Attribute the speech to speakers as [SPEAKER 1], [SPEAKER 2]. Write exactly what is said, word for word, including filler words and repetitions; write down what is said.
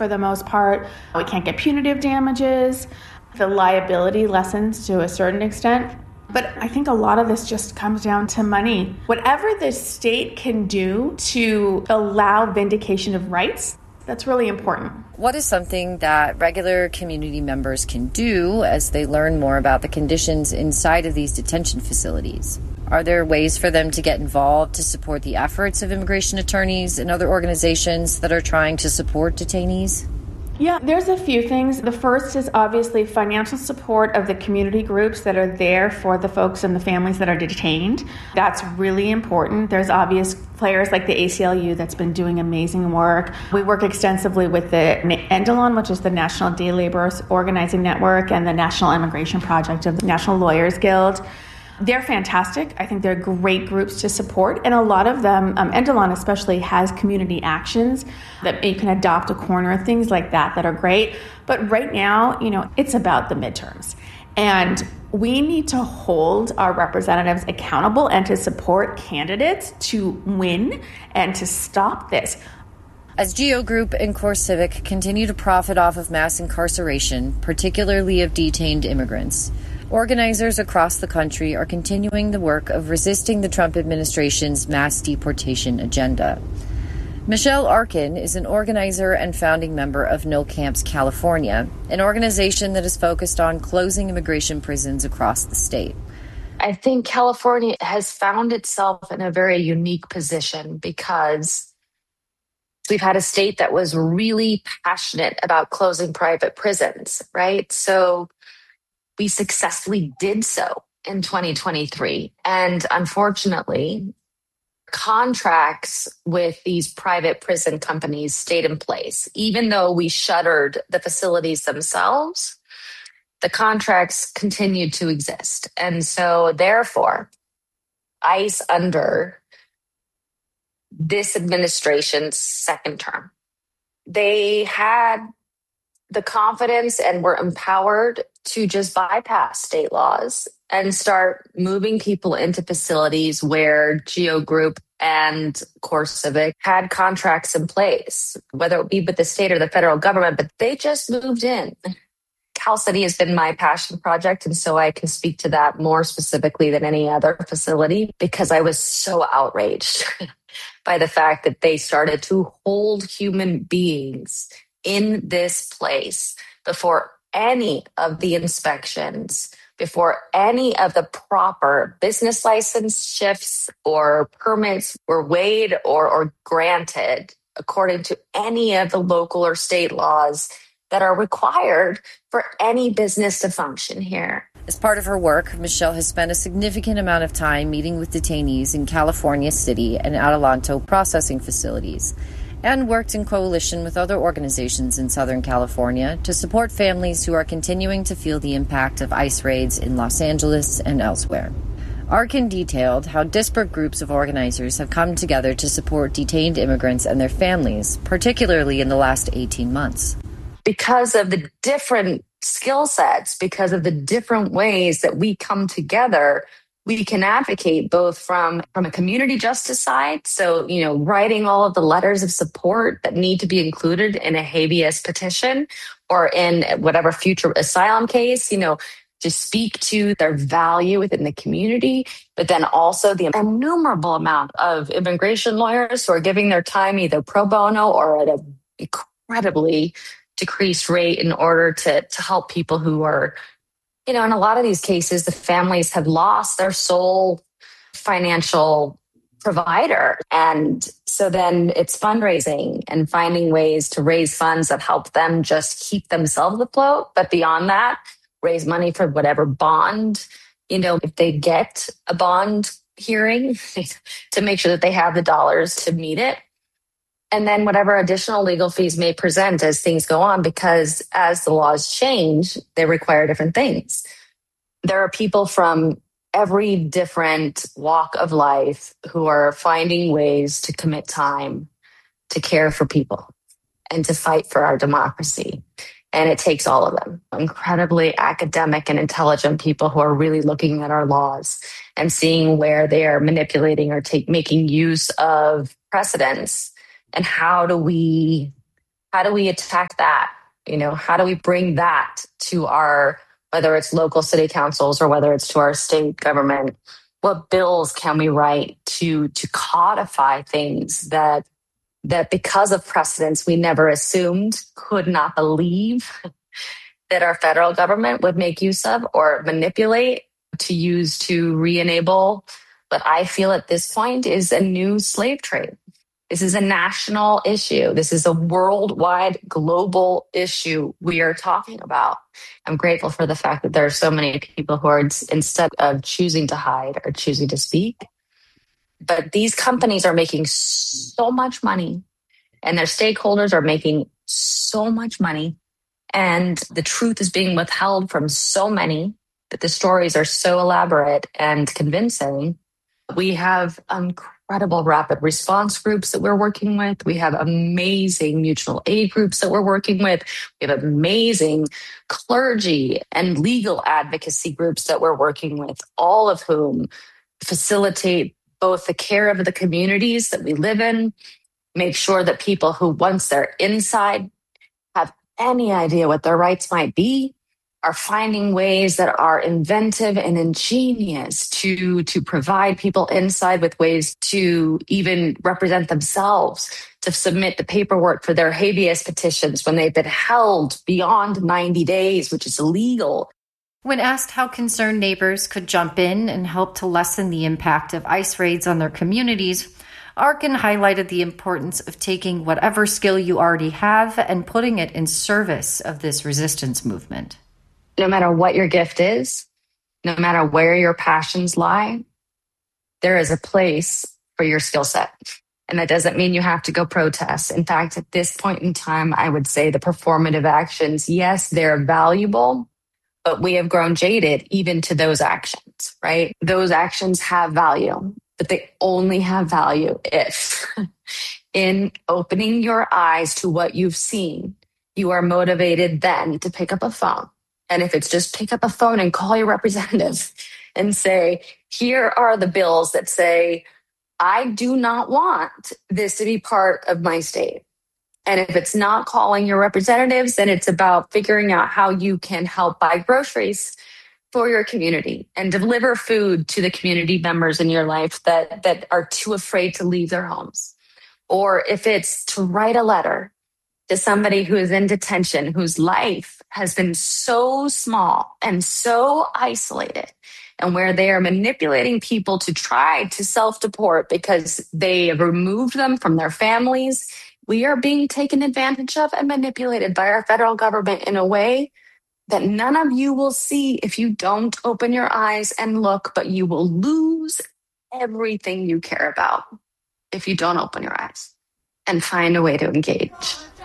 [SPEAKER 1] for the most part. We can't get punitive damages. The liability lessens to a certain extent. But I think a lot of this just comes down to money. Whatever the state can do to allow vindication of rights, that's really important.
[SPEAKER 2] What is something that regular community members can do as they learn more about the conditions inside of these detention facilities? Are there ways for them to get involved to support the efforts of immigration attorneys and other organizations that are trying to support detainees?
[SPEAKER 1] Yeah, there's a few things. The first is obviously financial support of the community groups that are there for the folks and the families that are detained. That's really important. There's obvious players like the A C L U that's been doing amazing work. We work extensively with the NDLON, which is the National Day Laborers Organizing Network, and the National Immigration Project of the National Lawyers Guild. They're fantastic. I think they're great groups to support. And a lot of them, um, NDLON especially, has community actions that you can adopt a corner, things like that, that are great. But right now, you know, it's about the midterms. And we need to hold our representatives accountable and to support candidates to win and to stop this.
[SPEAKER 2] As GEO Group and CoreCivic continue to profit off of mass incarceration, particularly of detained immigrants, organizers across the country are continuing the work of resisting the Trump administration's mass deportation agenda. Michelle Arkin is an organizer and founding member of No Camps California, an organization that is focused on closing immigration prisons across the state.
[SPEAKER 3] I think California has found itself in a very unique position because we've had a state that was really passionate about closing private prisons, right? So we successfully did so in twenty twenty-three. And unfortunately, contracts with these private prison companies stayed in place. Even though we shuttered the facilities themselves, the contracts continued to exist. And so therefore, ICE under this administration's second term, they had the confidence and were empowered to just bypass state laws and start moving people into facilities where GEO Group and CoreCivic had contracts in place, whether it be with the state or the federal government, but they just moved in. Cal City has been my passion project, and so I can speak to that more specifically than any other facility because I was so outraged by the fact that they started to hold human beings in this place before any of the inspections, before any of the proper business license shifts or permits were waived or, or granted according to any of the local or state laws that are required for any business to function here.
[SPEAKER 2] As part of her work, Michelle has spent a significant amount of time meeting with detainees in California City and Adelanto processing facilities, and worked in coalition with other organizations in Southern California to support families who are continuing to feel the impact of ICE raids in Los Angeles and elsewhere. Arkin detailed how disparate groups of organizers have come together to support detained immigrants and their families, particularly in the last eighteen months.
[SPEAKER 3] Because of the different skill sets, because of the different ways that we come together, we can advocate both from, from a community justice side. So, you know, writing all of the letters of support that need to be included in a habeas petition or in whatever future asylum case, you know, to speak to their value within the community, but then also the innumerable amount of immigration lawyers who are giving their time either pro bono or at an incredibly decreased rate in order to, to help people who are, you know, in a lot of these cases, the families have lost their sole financial provider. And so then it's fundraising and finding ways to raise funds that help them just keep themselves afloat. But beyond that, raise money for whatever bond, you know, if they get a bond hearing to make sure that they have the dollars to meet it. And then whatever additional legal fees may present as things go on, because as the laws change, they require different things. There are people from every different walk of life who are finding ways to commit time to care for people and to fight for our democracy. And it takes all of them, incredibly academic and intelligent people who are really looking at our laws and seeing where they are manipulating or take, making use of precedents. And how do we How do we attack that? You know, how do we bring that to our, whether it's local city councils or whether it's to our state government? What bills can we write to to codify things that that because of precedents we never assumed, could not believe that our federal government would make use of or manipulate to use to re-enable what I feel at this point is a new slave trade. This is a national issue. This is a worldwide, global issue we are talking about. I'm grateful for the fact that there are so many people who are, instead of choosing to hide, are choosing to speak. But these companies are making so much money, and their stakeholders are making so much money, and the truth is being withheld from so many, that the stories are so elaborate and convincing. We have incredible rapid response groups that we're working with. We have amazing mutual aid groups that we're working with. We have amazing clergy and legal advocacy groups that we're working with, all of whom facilitate both the care of the communities that we live in, make sure that people who, once they're inside, have any idea what their rights might be, are finding ways that are inventive and ingenious to, to provide people inside with ways to even represent themselves, to submit the paperwork for their habeas petitions when they've been held beyond ninety days, which is illegal.
[SPEAKER 2] When asked how concerned neighbors could jump in and help to lessen the impact of ICE raids on their communities, Arkin highlighted the importance of taking whatever skill you already have and putting it in service of this resistance movement.
[SPEAKER 3] No matter what your gift is, no matter where your passions lie, there is a place for your skill set. And that doesn't mean you have to go protest. In fact, at this point in time, I would say the performative actions, yes, they're valuable, but we have grown jaded even to those actions, right? Those actions have value, but they only have value if in opening your eyes to what you've seen, you are motivated then to pick up a phone. And if it's just pick up a phone and call your representative and say, here are the bills that say, I do not want this to be part of my state. And if it's not calling your representatives, then it's about figuring out how you can help buy groceries for your community and deliver food to the community members in your life that, that are too afraid to leave their homes. Or if it's to write a letter to somebody who is in detention, whose life has been so small and so isolated, and where they are manipulating people to try to self-deport because they have removed them from their families. We are being taken advantage of and manipulated by our federal government in a way that none of you will see if you don't open your eyes and look, but you will lose everything you care about if you don't open your eyes and find a way to engage.